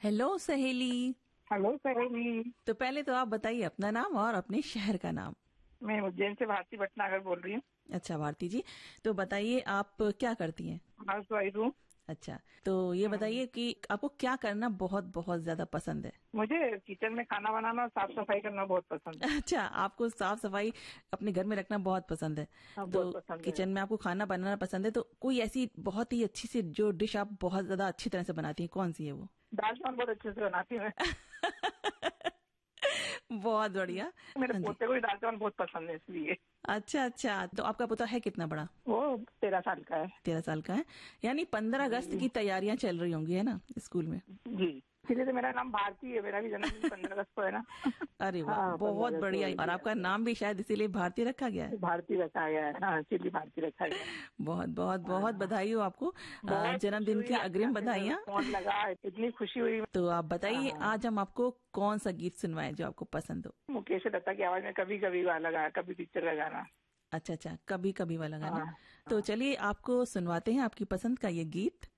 Hello सहेली। Hello सहेली। तो पहले तो आप बताइए अपना नाम और अपने शहर का नाम। मैं उज्जैन से भारती भटनागर बोल रही हूँ। अच्छा भारती जी, तो बताइए आप क्या करती हैं? हाउस वाइफ हूँ। अच्छा, तो ये बताइए कि आपको क्या करना बहुत बहुत ज्यादा पसंद है? मुझे किचन में खाना बनाना और साफ सफाई करना बहुत पसंद है। अच्छा, आपको साफ सफाई अपने घर में रखना बहुत पसंद है। हाँ, तो बहुत पसंद है। किचन में आपको खाना बनाना पसंद है, तो कोई ऐसी बहुत ही अच्छी सी जो डिश आप बहुत ज्यादा अच्छी तरह से बनाती हैं, कौन सी है वो? दाल चावल बहुत अच्छे से बनाती हूँ मैं। बहुत बढ़िया। मेरे हाँ जी। पोते को भी दाल चावल बहुत पसंद है इसलिए। अच्छा अच्छा, तो आपका पोता है कितना बड़ा? वो 13 साल का है। 13 साल का है, यानी 15 अगस्त की तैयारियां चल रही होंगी, है ना, स्कूल में? जी, इसलिए तो मेरा नाम भारती है। मेरा भी जन्मदिन 15 अगस्त को है ना। अरे वाह, हाँ, 15 बहुत अगस्त बढ़िया। और को आपका नाम भी शायद इसीलिए भारती रखा गया है। भारती रखा गया है। हाँ, इसीलिए भारती रखा गया है। बहुत बहुत बहुत बधाई हो आपको, बहुत खुशी जन्मदिन हुई की आपके अग्रिम बधाइयाँ। फोन लगा, इतनी खुशी हुई। तो आप बताइए हाँ, आज हम आपको कौन सा गीत सुनवाएं जो आपको पसंद हो? मुकेश दत्ता की आवाज में कभी कभी वाला गाना, कभी पिक्चर का गाना। अच्छा अच्छा, कभी कभी वाला गाना। हाँ, तो चलिए आपको सुनवाते हैं आपकी पसंद का ये गीत।